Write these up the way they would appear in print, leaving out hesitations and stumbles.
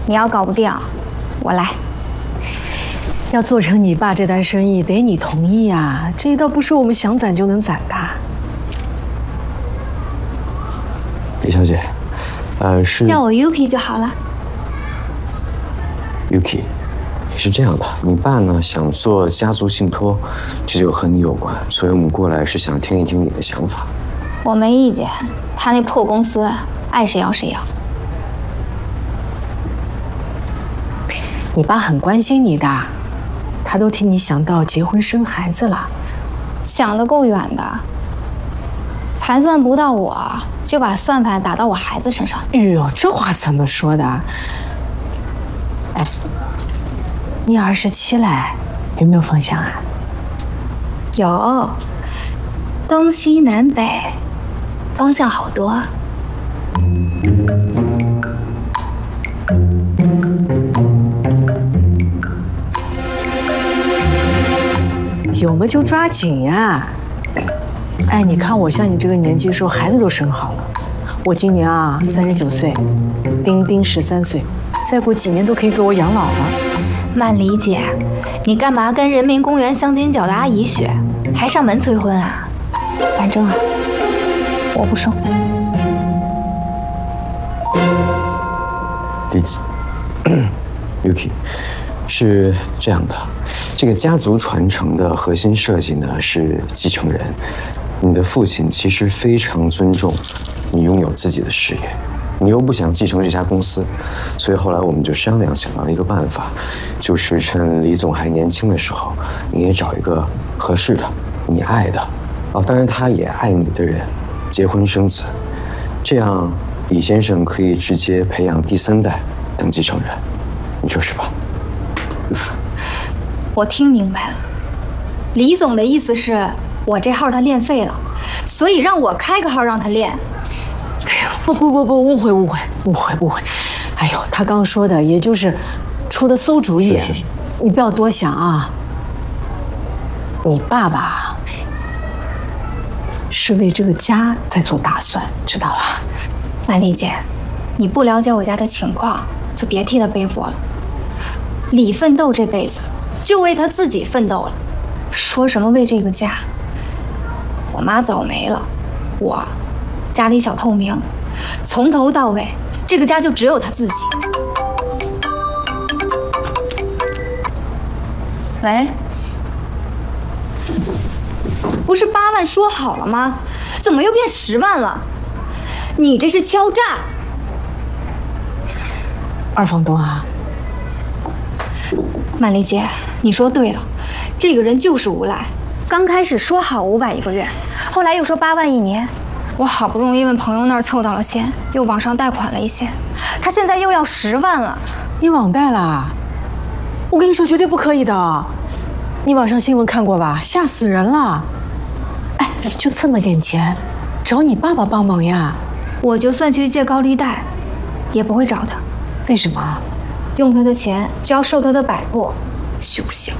你要搞不定，我来。 要做成你爸这单生意，得你同意啊，这倒不是我们想攒就能攒的。 李小姐，是叫我 Yuki 就好了。 Yuki， 是这样的，你爸呢想做家族信托，这就和你有关，所以我们过来是想听一听你的想法。 我没意见，他那破公司爱谁要谁要。 你爸很关心你的，他都替你想到结婚生孩子了， 想得够远的，盘算不到我就把算盘打到我孩子身上。 哎呦，这话怎么说的？哎，你27了，有没有风向啊？ 有，东西南北，方向好多。 有嘛就抓紧呀！哎，你看我像你这个年纪的时候，孩子都生好了。我今年啊39岁，丁丁13岁，再过几年都可以给我养老了。 曼丽姐，你干嘛跟人民公园镶金角的阿姨学，还上门催婚啊？反正啊，我不生。 Yuki， 是这样的。这个家族传承的核心设计呢是继承人。你的父亲其实非常尊重你拥有自己的事业，你又不想继承这家公司，所以后来我们就商量想到了一个办法，就是趁李总还年轻的时候，你也找一个合适的、你爱的，当然他也爱你的人，结婚生子，这样李先生可以直接培养第3代当继承人，你说是吧？ 我听明白了，李总的意思是我这号他练废了，所以让我开个号让他练。 哎呦，不，误会。哎呦，他刚说的也就是出的馊主意， 是， 你不要多想啊。你爸爸是为这个家在做打算，知道吧？ 曼丽姐，你不了解我家的情况，就别替他背锅了。李奋斗这辈子就为他自己奋斗了，说什么为这个家？我妈早没了，我家里小透明，从头到尾这个家就只有他自己。喂，不是8万说好了吗？怎么又变10万了？你这是敲诈！ 二房东啊， 曼丽姐，你说对了，这个人就是无赖。刚开始说好500一个月，后来又说8万1年。我好不容易问朋友那儿凑到了钱，又网上贷款了一些，他现在又要10万了。 你网贷啦？我跟你说，绝对不可以的。你网上新闻看过吧？吓死人了！哎，就这么点钱，找你爸爸帮忙呀？ 我就算去借高利贷，也不会找他。 为什么？ 用他的钱就要受他的摆布，休想。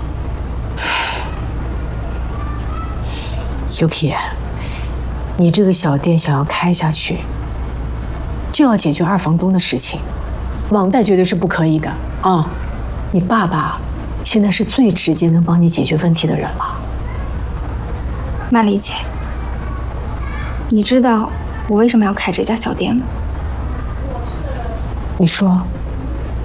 Yuki， 你这个小店想要开下去，就要解决二房东的事情，网贷绝对是不可以的啊！你爸爸现在是最直接能帮你解决问题的人了。 曼丽姐，你知道我为什么要开这家小店吗？ 你说。